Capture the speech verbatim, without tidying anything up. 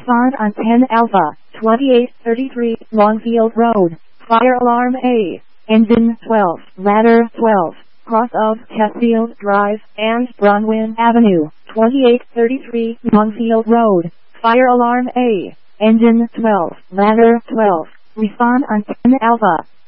Respond on ten Alpha, twenty-eight thirty-three, Longfield Road. Fire alarm A. Engine twelve, ladder twelve, cross of Castfield Drive and Bronwyn Avenue, twenty-eight thirty-three, Longfield Road. Fire alarm A. Engine twelve, ladder twelve. Respond on ten Alpha.